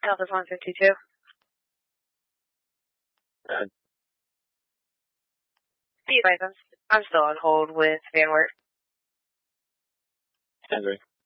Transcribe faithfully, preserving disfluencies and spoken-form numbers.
Delta one fifty-two. Good. These items. I'm still on hold with Van Wert. Henry.